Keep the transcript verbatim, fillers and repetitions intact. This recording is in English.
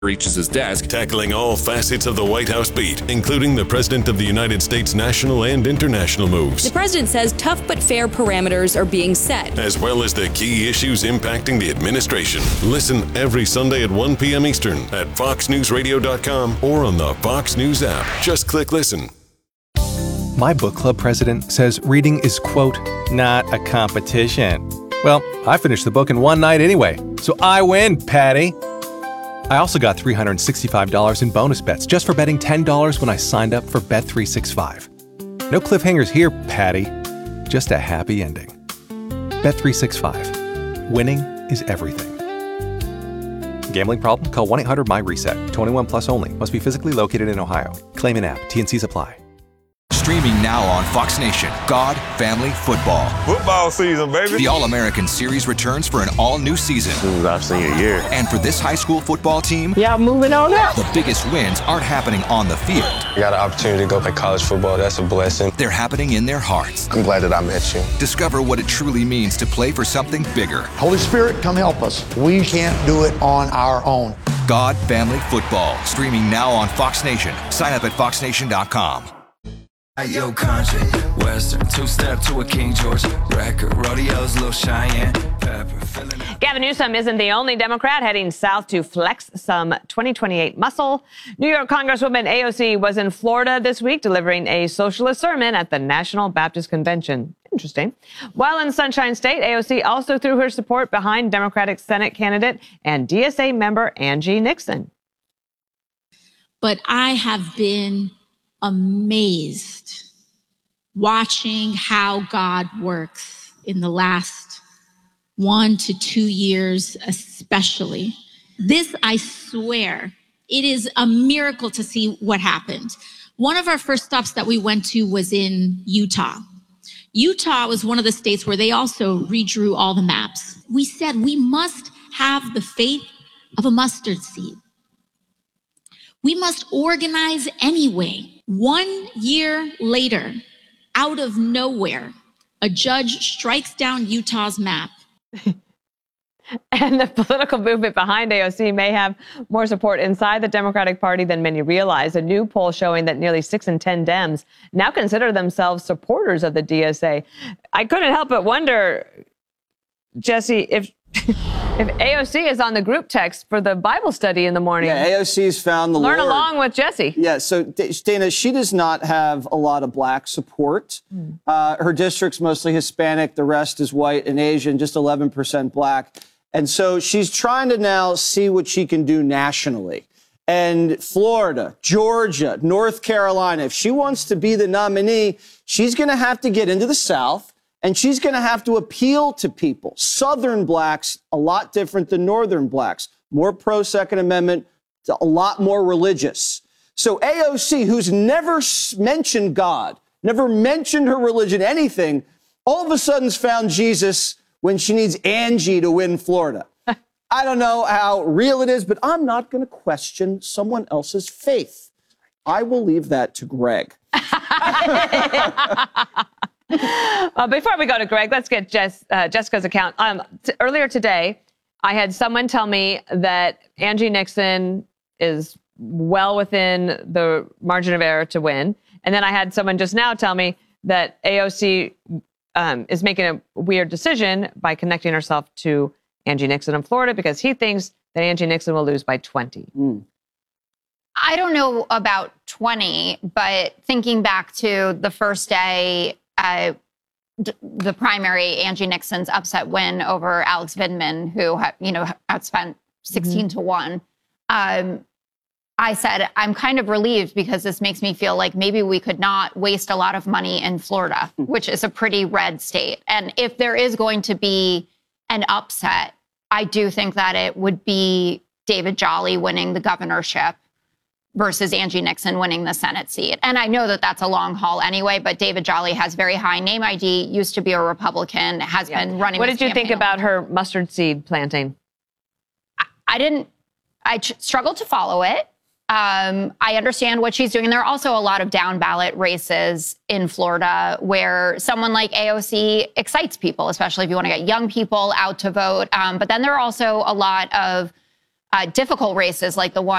reaches his desk, tackling all facets of the White House beat, including the President of the United States national and international moves. The president says tough but fair parameters are being set, as well as the key issues impacting the administration. Listen every Sunday at one p.m. Eastern at fox news radio dot com or on the Fox News app. Just click listen. My book club president says reading is, quote, not a competition. Well, I finished the book in one night anyway, so I win, Patty. I also got three hundred sixty-five dollars in bonus bets just for betting ten dollars when I signed up for Bet three sixty-five. No cliffhangers here, Patty. Just a happy ending. Bet three sixty-five. Winning is everything. Gambling problem? Call one eight hundred my reset. twenty-one plus only. Must be physically located in Ohio. Claim in app. T and C's apply. Streaming now on Fox Nation, God, Family, Football. Football season, baby. The All-American Series returns for an all-new season. This is our senior year. And for this high school football team, yeah, moving on up. The biggest wins aren't happening on the field. I got an opportunity to go play college football. That's a blessing. They're happening in their hearts. I'm glad that I met you. Discover what it truly means to play for something bigger. Holy Spirit, come help us. We can't do it on our own. God, Family, Football. Streaming now on Fox Nation. Sign up at fox nation dot com. Yo, country, western, two-step to a King George record, rodeos, Lil Cheyenne, pepper, filling up. Gavin Newsom isn't the only Democrat heading south to flex some twenty twenty-eight muscle. New York Congresswoman A O C was in Florida this week delivering a socialist sermon at the National Baptist Convention. Interesting. While in Sunshine State, A O C also threw her support behind Democratic Senate candidate and D S A member Angie Nixon. But I have been amazed watching how God works in the last one to two years, especially. This, I swear, it is a miracle to see what happened. One of our first stops that we went to was in Utah. Utah was one of the states where they also redrew all the maps. We said we must have the faith of a mustard seed. We must organize anyway. One year later, out of nowhere, a judge strikes down Utah's map. And the political movement behind A O C may have more support inside the Democratic Party than many realize. A new poll showing that nearly six in ten Dems now consider themselves supporters of the D S A. I couldn't help but wonder, Jesse, if... If A O C is on the group text for the Bible study in the morning. Yeah, A O C's found the Learn Lord. along with Jesse. Yeah, so Dana, she does not have a lot of black support. Mm. Uh, her district's mostly Hispanic. The rest is white and Asian, just eleven percent black. And so she's trying to now see what she can do nationally. And Florida, Georgia, North Carolina, if she wants to be the nominee, she's going to have to get into the South. And she's going to have to appeal to people. Southern blacks, a lot different than Northern blacks. More pro-Second Amendment, a lot more religious. So A O C, who's never mentioned God, never mentioned her religion, anything, all of a sudden's found Jesus when she needs Angie to win Florida. I don't know how real it is, but I'm not going to question someone else's faith. I will leave that to Greg. Uh, before we go to Greg, let's get Jess, uh, Jessica's account. Um, t- earlier today, I had someone tell me that Angie Nixon is well within the margin of error to win. And then I had someone just now tell me that A O C um, is making a weird decision by connecting herself to Angie Nixon in Florida because he thinks that Angie Nixon will lose by twenty. Mm. I don't know about twenty, but thinking back to the first day, Uh, d- the primary, Angie Nixon's upset win over Alex Vindman, who, ha- you know, outspent sixteen mm-hmm. to one. Um, I said, I'm kind of relieved because this makes me feel like maybe we could not waste a lot of money in Florida, mm-hmm. which is a pretty red state. And if there is going to be an upset, I do think that it would be David Jolly winning the governorship versus Angie Nixon winning the Senate seat. And I know that that's a long haul anyway, but David Jolly has very high name I D, used to be a Republican, has yeah. been running. What did you think about her mustard seed planting? I, I didn't, I ch- struggled to follow it. Um, I understand what she's doing. And there are also a lot of down ballot races in Florida where someone like A O C excites people, especially if you want to get young people out to vote. Um, but then there are also a lot of uh, difficult races like the one